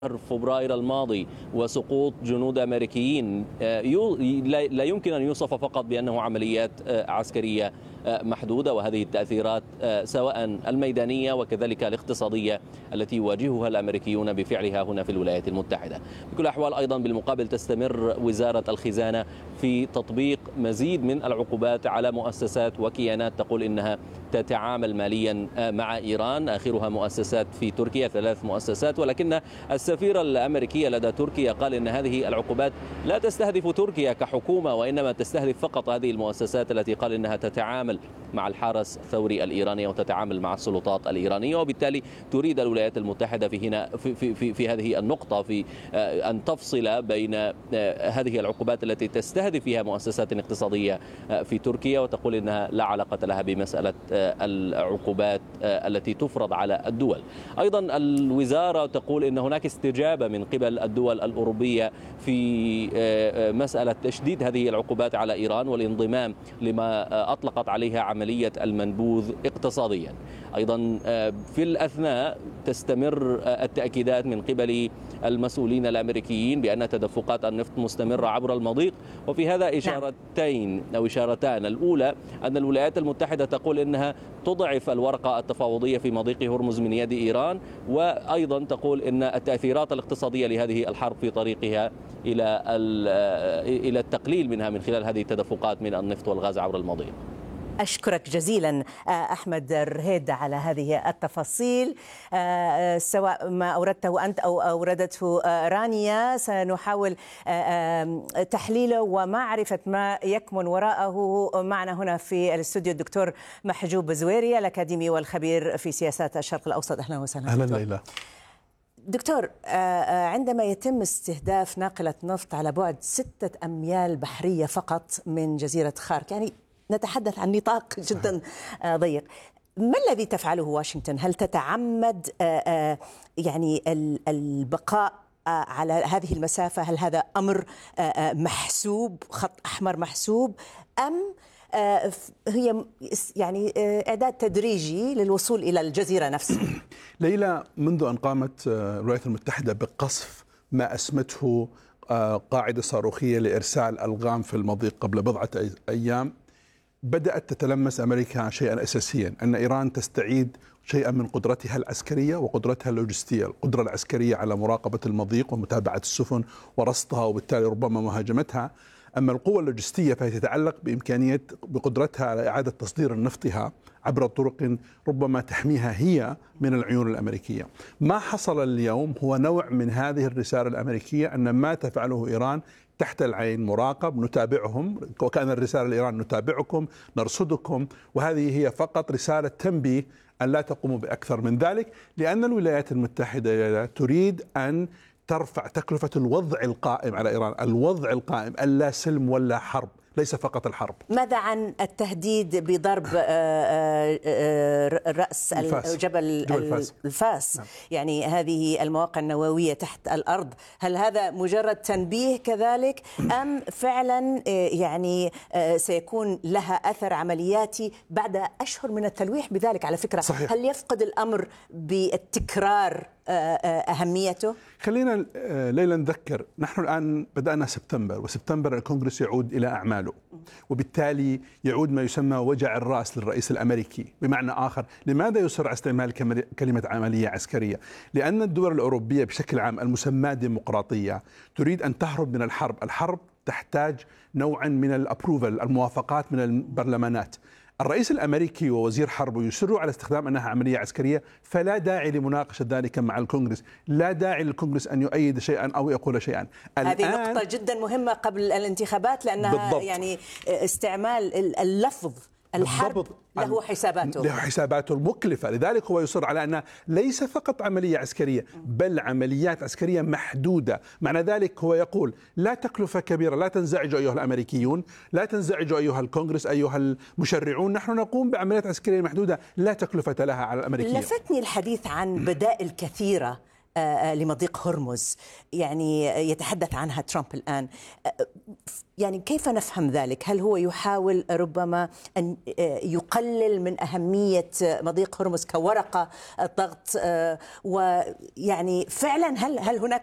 فبراير الماضي وسقوط جنود أمريكيين لا يمكن أن يوصف فقط بأنه عمليات عسكرية محدودة، وهذه التأثيرات سواء الميدانية وكذلك الاقتصادية التي يواجهها الأمريكيون بفعلها هنا في الولايات المتحدة. بكل الأحوال أيضا بالمقابل تستمر وزارة الخزانة في تطبيق مزيد من العقوبات على مؤسسات وكيانات تقول إنها تتعامل ماليا مع إيران، آخرها مؤسسات في تركيا 3 مؤسسات، ولكن السفير الأمريكي لدى تركيا قال إن هذه العقوبات لا تستهدف تركيا كحكومة، وإنما تستهدف فقط هذه المؤسسات التي قال إنها تتعامل مع الحرس الثوري الإيراني وتتعامل مع السلطات الإيرانية، وبالتالي تريد الولايات المتحدة في هذه النقطة في أن تفصل بين هذه العقوبات التي تستهدف فيها مؤسسات اقتصادية في تركيا، وتقول إنها لا علاقة لها بمسألة العقوبات التي تفرض على الدول. أيضا الوزارة تقول إن هناك استجابة من قبل الدول الأوروبية في مسألة تشديد هذه العقوبات على إيران والانضمام لما أطلقت عليها عملية المنبوذ اقتصاديا. أيضا في الأثناء تستمر التأكيدات من قبل المسؤولين الأمريكيين بأن تدفقات النفط مستمرة عبر المضيق، وفي هذا إشارتان. الأولى أن الولايات المتحدة تقول إنها تضعف الورقة التفاوضية في مضيق هرمز من يد إيران، وأيضا تقول إن التأثيرات الاقتصادية لهذه الحرب في طريقها إلى التقليل منها من خلال هذه التدفقات من النفط والغاز عبر المضيق. أشكرك جزيلا أحمد الرهيد على هذه التفاصيل، سواء ما أوردته أنت أو أوردته رانيا سنحاول تحليله ومعرفة ما يكمن وراءه. معنا هنا في الاستوديو الدكتور محجوب زويري الأكاديمي والخبير في سياسات الشرق الأوسط. أهلا وسهلا. أهلا ليلى. دكتور، عندما يتم استهداف ناقلة نفط على بعد 6 أميال بحرية فقط من جزيرة خارك، يعني نتحدث عن نطاق جدا ضيق، ما الذي تفعله واشنطن؟ هل تتعمد يعني البقاء على هذه المسافة؟ هل هذا أمر محسوب، خط أحمر محسوب، أم هي يعني إعداد تدريجي للوصول إلى الجزيرة نفسها؟ ليلى، منذ أن قامت الولايات المتحدة بقصف ما أسمته قاعدة صاروخية لإرسال ألغام في المضيق قبل بضعة أيام، بدأت تتلمس أمريكا شيئا أساسيا، أن إيران تستعيد شيئا من قدرتها العسكرية وقدرتها اللوجستية. القدرة العسكرية على مراقبة المضيق ومتابعة السفن ورصدها وبالتالي ربما مهاجمتها، أما القوة اللوجستية فهي تتعلق بقدرتها على إعادة تصدير نفطها عبر طرق ربما تحميها هي من العيون الأمريكية. ما حصل اليوم هو نوع من هذه الرسالة الأمريكية أن ما تفعله إيران تحت العين مراقب، نتابعهم، وكان الرسالة لإيران نتابعكم نرصدكم، وهذه هي فقط رسالة تنبيه أن لا تقوموا بأكثر من ذلك، لأن الولايات المتحدة تريد أن ترفع تكلفة الوضع القائم على إيران، الوضع القائم، ألا سلم ولا حرب، ليس فقط الحرب. ماذا عن التهديد بضرب رأس جبل الفاس؟ نعم. يعني هذه المواقع النووية تحت الأرض، هل هذا مجرد تنبيه كذلك، أم فعلا يعني سيكون لها أثر عملياتي بعد أشهر من التلويح بذلك؟ على فكرة صحيح. هل يفقد الأمر بالتكرار أهميته؟ خلينا ليلى نذكر، نحن الآن بدأنا سبتمبر، وسبتمبر الكونغرس يعود إلى أعماله، وبالتالي يعود ما يسمى وجع الرأس للرئيس الأمريكي. بمعنى آخر، لماذا يصر على استعمال كلمة عملية عسكرية؟ لأن الدول الأوروبية بشكل عام المسماة ديمقراطية تريد أن تهرب من الحرب. الحرب تحتاج نوعا من الأبروفل، الموافقات من البرلمانات. الرئيس الأمريكي ووزير حربه يصروا على استخدام أنها عملية عسكرية، فلا داعي لمناقشة ذلك مع الكونغرس، لا داعي للكونغرس أن يؤيد شيئا أو يقول شيئا. هذه نقطة جدا مهمة قبل الانتخابات، لأنها بالضبط. يعني استعمال اللفظ الحرب بالضبط. له حساباته المكلفة، لذلك هو يصر على أنها ليس فقط عملية عسكرية بل عمليات عسكرية محدودة. معنى ذلك هو يقول لا تكلفة كبيرة، لا تنزعجوا أيها الأمريكيون، لا تنزعجوا أيها الكونغرس، أيها المشرعون، نحن نقوم بعمليات عسكرية محدودة لا تكلفة لها على الأمريكيين. لفتني الحديث عن بدائل كثيرة لمضيق هرمز، يعني يتحدث عنها ترامب الآن. يعني كيف نفهم ذلك؟ هل هو يحاول ربما أن يقلل من أهمية مضيق هرمز كورقة ضغط، ويعني فعلا هل هناك